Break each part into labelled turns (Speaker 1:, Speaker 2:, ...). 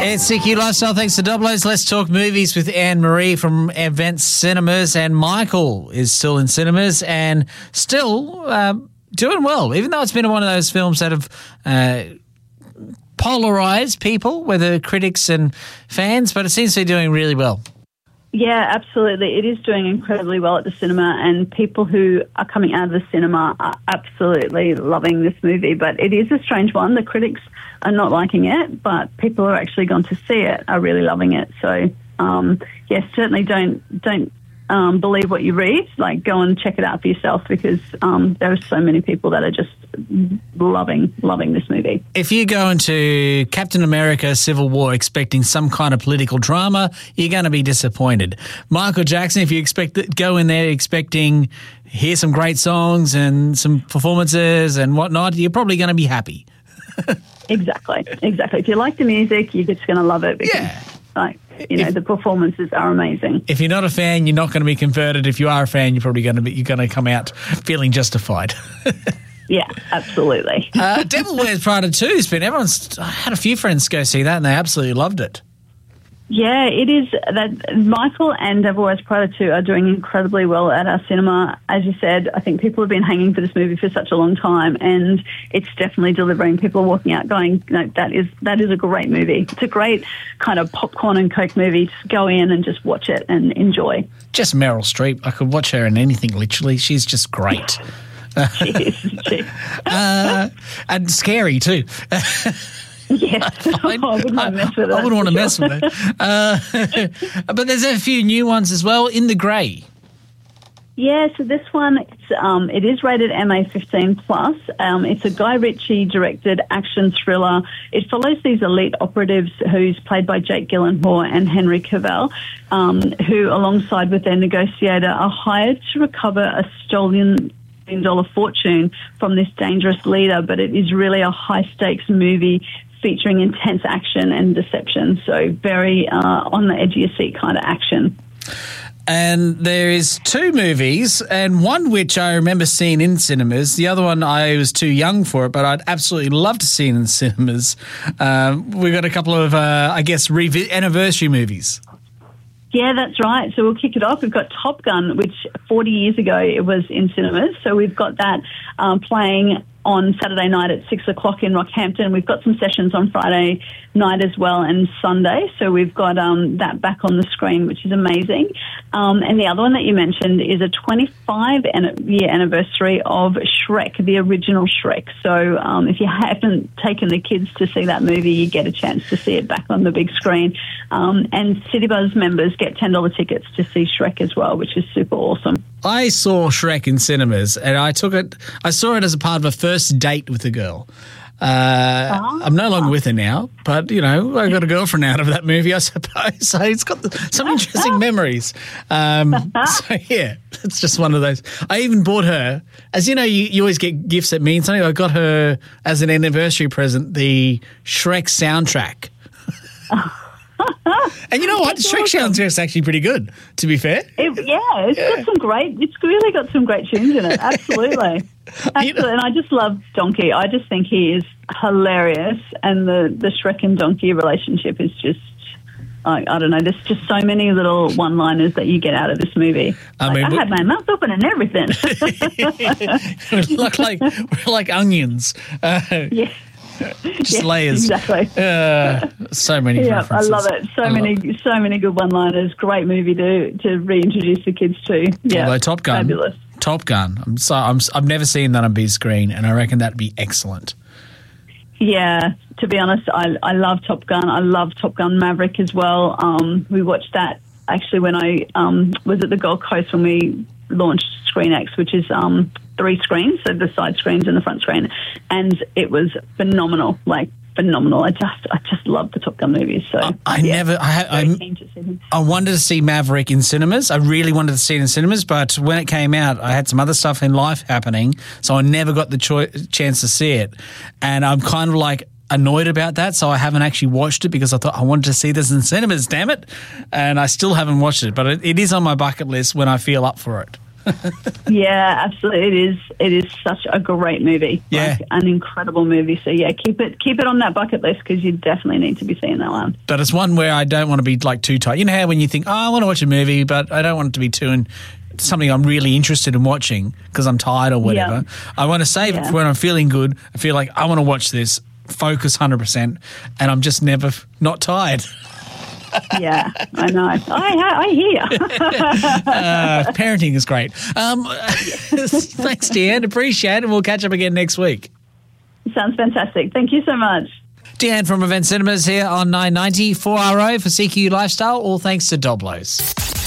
Speaker 1: It's Nicky Lifestyle. Thanks to Doblos. Let's talk movies with Anne-Marie from Events Cinemas. And Michael is still in cinemas and still doing well, even though it's been one of those films that have polarised people, whether critics and fans, but it seems to be doing really well.
Speaker 2: Yeah, absolutely. It is doing incredibly well at the cinema, and people who are coming out of the cinema are absolutely loving this movie. But it is a strange one. The critics are not liking it, but people who are actually gone to see it are really loving it. So, yes, certainly don't believe what you read. Like, go and check it out for yourself, because there are so many people that are just loving this movie.
Speaker 1: If you go into Captain America Civil War expecting some kind of political drama, you're going to be disappointed. Michael Jackson, if you go in there expecting hear some great songs and some performances and whatnot, you're probably going to be happy.
Speaker 2: Exactly. If you like the music, you're just going to love it, because the performances are amazing.
Speaker 1: If you're not a fan, you're not going to be converted. If you are a fan, you're probably going to come out feeling justified.
Speaker 2: Yeah, absolutely.
Speaker 1: Devil Wears Prada 2 has been, I had a few friends go see that and they absolutely loved it.
Speaker 2: Yeah, it is. That Michael and Devil Wears Prada 2 are doing incredibly well at our cinema. As you said, I think people have been hanging for this movie for such a long time, and it's definitely delivering. People are walking out going, no, that is a great movie. It's a great kind of popcorn and Coke movie. Just go in and just watch it and enjoy. Just
Speaker 1: Meryl Streep. I could watch her in anything, literally. She's just great.
Speaker 2: She is.
Speaker 1: And scary too.
Speaker 2: Yes. I wouldn't want to mess with it.
Speaker 1: I wouldn't want to mess with it. But there's a few new ones as well. In the Grey.
Speaker 2: Yeah, so this one, it is rated MA15+. It's a Guy Ritchie directed action thriller. It follows these elite operatives who's played by Jake Gyllenhaal and Henry Cavill, who, alongside with their negotiator, are hired to recover a stolen $1 fortune from this dangerous leader. But it is really a high-stakes movie featuring intense action and deception. So very on the edge of your seat kind of action.
Speaker 1: And there is two movies, and one which I remember seeing in cinemas. The other one I was too young for it, but I'd absolutely love to see it in cinemas. We've got a couple of, anniversary movies.
Speaker 2: Yeah, that's right. So we'll kick it off. We've got Top Gun, which 40 years ago it was in cinemas. So we've got that playing on Saturday night at 6 o'clock in Rockhampton. We've got some sessions on Friday night as well and Sunday. So we've got that back on the screen, which is amazing. And the other one that you mentioned is a 25-year anniversary of Shrek, the original Shrek. So if you haven't taken the kids to see that movie, you get a chance to see it back on the big screen. And City Buzz members get $10 tickets to see Shrek as well, which is super awesome.
Speaker 1: I saw Shrek in cinemas, and I saw it as a part of a first date with a girl. I'm no longer with her now, but, I got a girlfriend out of that movie, I suppose. So it's got some interesting memories. So, yeah, it's just one of those. I even bought her, as you know, you always get gifts that mean something. I got her, as an anniversary present, the Shrek soundtrack. And you know what? Shrek soundtrack is actually pretty good, to be fair.
Speaker 2: It's really got some great tunes in it. Absolutely. Absolutely. And I just love Donkey. I just think he is hilarious. And the Shrek and Donkey relationship is just, I don't know, there's just so many little one-liners that you get out of this movie. I had my mouth open and everything.
Speaker 1: we're like onions.
Speaker 2: Yeah.
Speaker 1: Just layers.
Speaker 2: Exactly.
Speaker 1: So many references.
Speaker 2: I love it. So many good one-liners. Great movie to reintroduce the kids to. Yeah.
Speaker 1: Although Top Gun.
Speaker 2: Fabulous.
Speaker 1: Top Gun. I've never seen that on big screen, and I reckon that'd be excellent.
Speaker 2: Yeah, to be honest, I love Top Gun. I love Top Gun Maverick as well. We watched that actually when I was at the Gold Coast when we launched ScreenX, which is 3 screens, so the side screens and the front screen, and it was phenomenal. Phenomenal. I just love the Top Gun movies. So
Speaker 1: I wanted to see Maverick in cinemas. I really wanted to see it in cinemas, but when it came out, I had some other stuff in life happening, so I never got the chance to see it. And I'm kind of annoyed about that, so I haven't actually watched it because I thought I wanted to see this in cinemas, damn it. And I still haven't watched it, but it is on my bucket list when I feel up for it.
Speaker 2: Yeah, absolutely. It is such a great movie.
Speaker 1: Yeah.
Speaker 2: Like, an incredible movie. So yeah, keep it on that bucket list because you definitely need to be seeing that one.
Speaker 1: But it's one where I don't want to be like too tight. You know how when you think, oh, I want to watch a movie, but I don't want it to be too something I'm really interested in watching because I'm tired or whatever.
Speaker 2: Yeah.
Speaker 1: I want to save it for when I'm feeling good. I feel like I want to watch this, focus 100%, and I'm just never not tired.
Speaker 2: Yeah, I know. I hear.
Speaker 1: Parenting is great. Thanks, Deanne. Appreciate it. We'll catch up again next week.
Speaker 2: Sounds fantastic. Thank you so much.
Speaker 1: Deanne from Event Cinemas here on 990 4RO for CQ Lifestyle, all thanks to Doblos.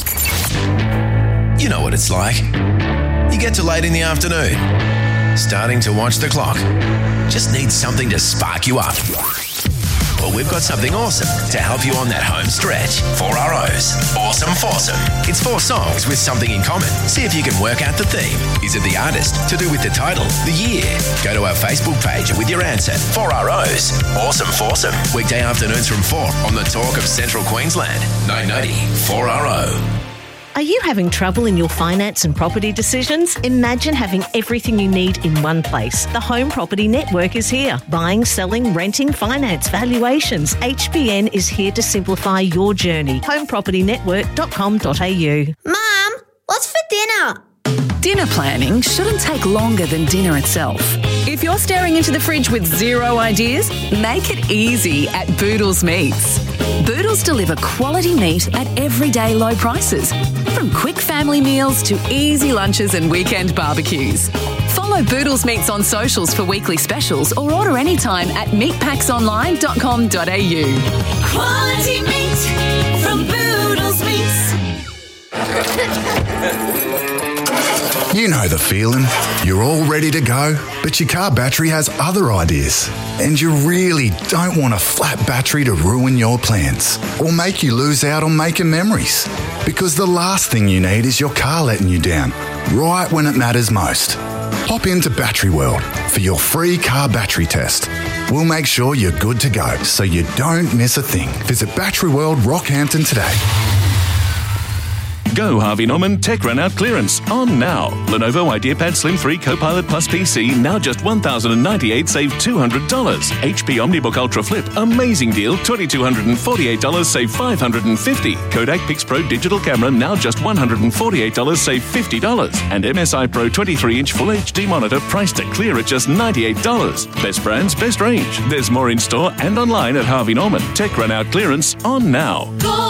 Speaker 3: You know what it's like. You get to late in the afternoon, starting to watch the clock. Just need something to spark you up. Well, we've got something awesome to help you on that home stretch. 4RO's Awesome Foursome. It's 4 songs with something in common. See if you can work out the theme. Is it the artist? To do with the title? The year? Go to our Facebook page with your answer. 4RO's Awesome Foursome. Weekday afternoons from 4 on the Talk of Central Queensland. 990 4RO.
Speaker 4: Are you having trouble in your finance and property decisions? Imagine having everything you need in one place. The Home Property Network is here. Buying, selling, renting, finance, valuations. HPN is here to simplify your journey. homepropertynetwork.com.au.
Speaker 5: Mum, what's for dinner?
Speaker 6: Dinner planning shouldn't take longer than dinner itself. If you're staring into the fridge with zero ideas, make it easy at Boodles Meats. Boodles deliver quality meat at everyday low prices, from quick family meals to easy lunches and weekend barbecues. Follow Boodles Meats on socials for weekly specials or order anytime at meatpacksonline.com.au.
Speaker 7: Quality meat from Boodles Meats.
Speaker 8: You know the feeling. You're all ready to go, but your car battery has other ideas. And you really don't want a flat battery to ruin your plans or make you lose out on making memories. Because the last thing you need is your car letting you down, right when it matters most. Hop into Battery World for your free car battery test. We'll make sure you're good to go so you don't miss a thing. Visit Battery World Rockhampton today.
Speaker 9: Go Harvey Norman Tech Run Out Clearance on now. Lenovo IdeaPad Slim 3 Copilot Plus PC now just $1,098, save $200. HP OmniBook Ultra Flip, amazing deal, $2,248, save $550. Kodak Pix Pro Digital Camera now just $148, save $50. And MSI Pro 23-inch Full HD monitor priced to clear at just $98. Best brands, best range. There's more in store and online at Harvey Norman. Tech Run Out Clearance on now.